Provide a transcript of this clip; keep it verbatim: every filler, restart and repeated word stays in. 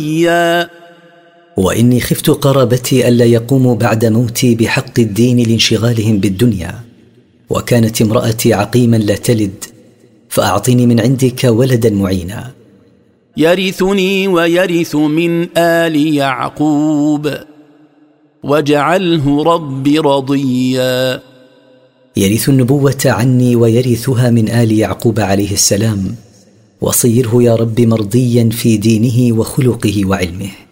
يا وإني خفت قرابتي ألا يقوموا بعد موتي بحق الدين لانشغالهم بالدنيا، وكانت امرأتي عقيما لا تلد، فأعطني من عندك ولدا معينا يرثني ويرث من آل يعقوب واجعله رب رضيا. يرث النبوة عني ويرثها من آل يعقوب عليه السلام، وصيره يا رب مرضيا في دينه وخلقه وعلمه.